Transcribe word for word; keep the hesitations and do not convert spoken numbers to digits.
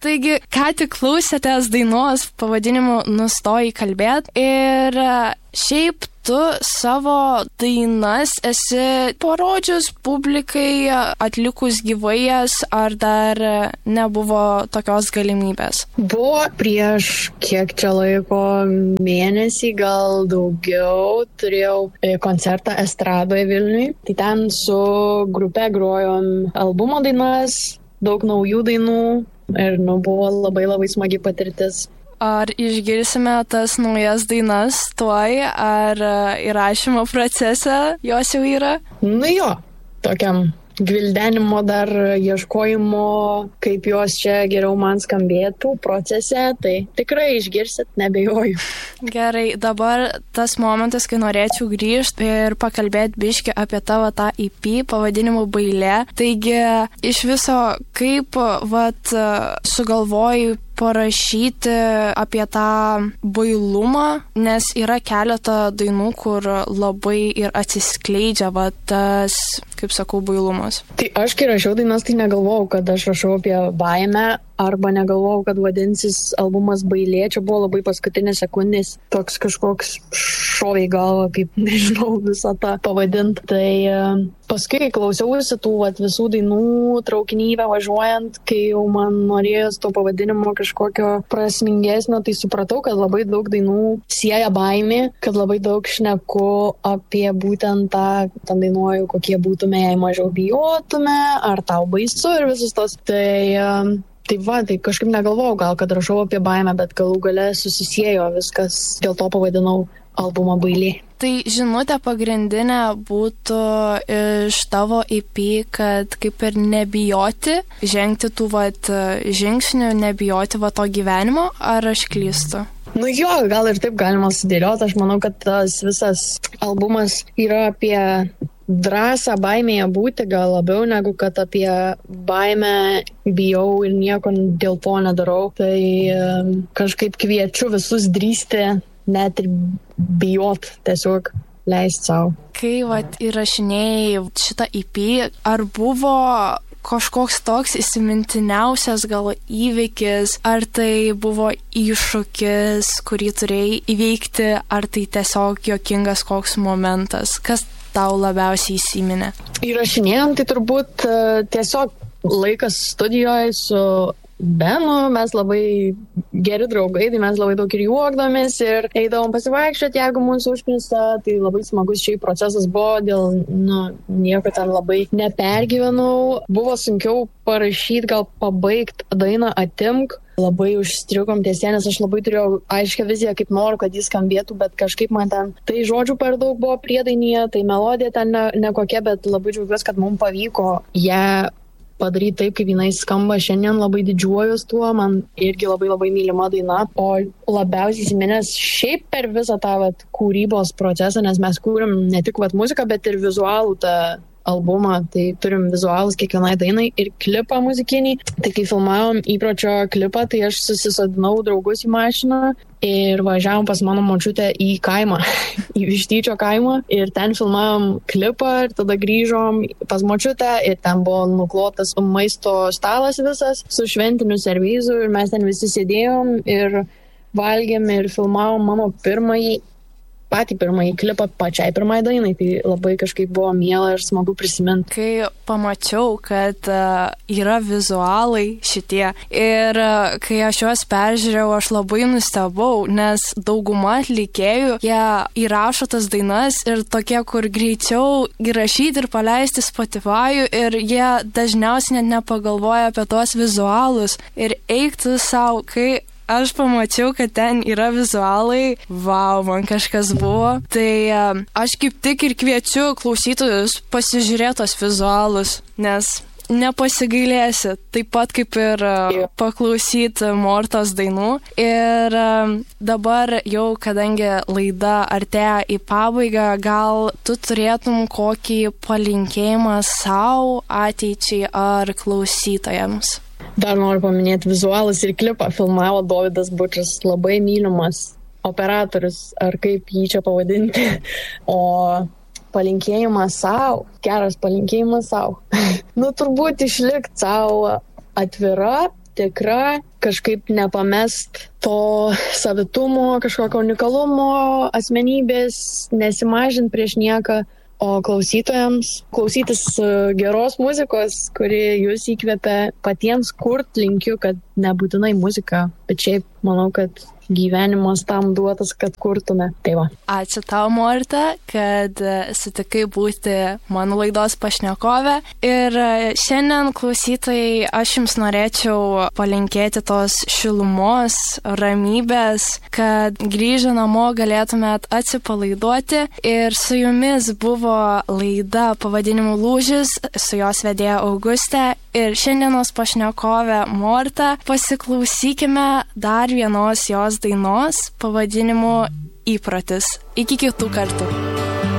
Taigi, ką tik klausėtės dainos pavadinimu Nustoji kalbėt ir šiaip tu savo dainas esi parodžius publikai atlikus gyvai, ar dar nebuvo tokios galimybės? Buvo prieš kiek čia laiko, mėnesį gal daugiau, turėjau koncertą Estradoje Vilniui. Tai ten su grupe grojom albumo dainas, daug naujų dainų ir nu, buvo labai labai smagi patirtis. Ar išgirsime tas naujas dainas tuoj, ar įrašymo procese jos jau yra? Nu jo, tokiam gvildenimo dar ieškojimo, kaip jos čia geriau man skambėtų procese, tai tikrai išgirsit, nebejoju. Gerai, dabar tas momentas, kai norėčiau grįžti ir pakalbėti biškį apie tavo tą E P pavadinimu Bailė. Taigi, iš viso, kaip vat, sugalvojai parašyti apie tą bailumą, nes yra keletą dainų, kur labai ir atsiskleidžia va, tas, kaip sakau, bailumas. Tai aš, kai rašiau dainas, tai negalvojau, kad aš rašau apie baimę, arba negalvojau, kad vadinsis albumas Bailė. Čia buvo labai paskutinės sekundės toks kažkoks šovė į galvą, kaip nežinau visą tą pavadinti. Tai uh, paskui klausiausi tų vat, visų dainų traukinyje važiuojant, kai jau man norėjos to pavadinimo kažkokio prasmingesnio, tai supratau, kad labai daug dainų sieja baimė, kad labai daug šneku apie būtent tą, ten dainuoju, kokie būtume, jei mažiau bijotume, ar tau baisu ir visus tos. Tai uh, Tai va, tai kažkaip negalvojau gal, kad rašau apie baimę, bet galų gale susisiejo viskas, dėl to pavadinau albumą Bailė. Tai žinutė pagrindinė būtų iš tavo E P, kad kaip ir nebijoti, žengti tų vat, žingsnių, nebijoti va to gyvenimo, ar aš klystu? Nu jo, gal ir taip galima sudėlioti. Aš manau, kad tas visas albumas yra apie drąsą baimėje būti gal labiau negu kad apie baimę bijau ir nieko dėl to nedarau. Tai um, kažkaip kviečiu visus drįsti, net ir bijot, tiesiog leisti savo. Kai vat, įrašinėjai šitą E P, ar buvo kažkoks toks įsimintiniausias gal įvykis, ar tai buvo iššūkis, kurį turėjai įveikti, ar tai tiesiog juokingas koks momentas? Kas tau labiausiai įsiminė? Įrašinėjom, tai turbūt uh, tiesiog laikas studijoje su Benu, mes labai geri draugai, tai mes labai daug ir juokdomės ir eidavom pasivaikščioti, jeigu mūsų užknista, tai labai smagus šiai procesas buvo, dėl nu, nieko ten labai nepergyvenau. Buvo sunkiau parašyti, gal pabaigti dainą Atimk. Labai užstrigom tiesie, nes aš labai turėjau aiškę viziją, kaip noriu, kad jis skambėtų, bet kažkaip man ten tai žodžių per daug buvo priedainyje, tai melodija ten ne, ne kokia, bet labai džiaugiuosi, kad mums pavyko ją padaryti taip, kaip jinai skamba šiandien, labai didžiuojuos tuo, man irgi labai labai mylima daina, o labiausiai įsiminęs šiaip per visą tą vat, kūrybos procesą, nes mes kūrėm ne tik vat, muziką, bet ir vizualų tą albumą, tai turim vizualus kiekvienai dainai ir klipą muzikinį. Tai kai filmavom įpročio klipą, tai aš susisodinau draugus į mašiną ir važiavom pas mano močiutę į kaimą, į Vištyčio kaimą ir ten filmavom klipą ir tada grįžom pas močiutę ir ten buvo nuklotas maisto stalas visas su šventiniu servizu ir mes ten visi sėdėjom ir valgėm ir filmavom mano pirmąjį patį pirmąjį klipą pačiai pirmai dainai, tai labai kažkaip buvo miela ir smagu prisiminti. Kai pamačiau, kad uh, yra vizualai šitie ir uh, kai aš juos peržiūrėjau, aš labai nustebau, nes dauguma atlikėjų, jie įrašo tas dainas ir tokie, kur greičiau įrašyti ir paleisti Spotify ir jie dažniausiai net nepagalvoja apie tuos vizualus ir eiktų savo, kai aš pamačiau, kad ten yra vizualai, vau, man kažkas buvo. Tai aš kaip tik ir kviečiu klausytojus pasižiūrėti tos vizualus, nes nepasigailėsi, taip pat kaip ir paklausyti Mortos dainų. Ir dabar jau, kadangi laida artėja į pabaigą, gal tu turėtum kokį palinkėjimą savo ateičiai ar klausytojams? Dar noriu paminėti vizualus ir klipą. Filmavo Dovydas Bučas, labai mylimas operatorius, ar kaip jį čia pavadinti. O palinkėjimas savo, geras palinkėjimas savo. Nu, turbūt išlikti savo atvira tikra, kažkaip nepamest to savitumo, kažkokio unikalumo, asmenybės, nesimažint prieš nieką, o klausytojams klausytis geros muzikos, kuri jūs įkvepia patiems kurt, linkiu, kad nebūtinai muzika, bet šiaip manau, kad gyvenimas tam duotas, kad kurtume. Tai va. Ačiū tau, Morta, kad sutikai būti mano laidos pašnekovė. Ir šiandien, klausytojai, aš jums norėčiau palinkėti tos šilumos, ramybės, kad grįžę namo galėtumėt atsipalaiduoti. Ir su jumis buvo laida pavadinimu Lūžis, su jos vedėja Augustė ir šiandienos pašnekovė Morta. Pasiklausykime dar vienos jos dainos pavadinimu Įprotis. Iki kitų kartų.